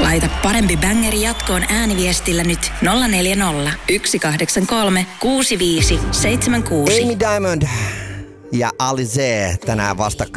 Laita parempi bängeri jatkoon ääniviestillä nyt 040 183 65 76. Amy Diamond ja Alize tänään vastakkain.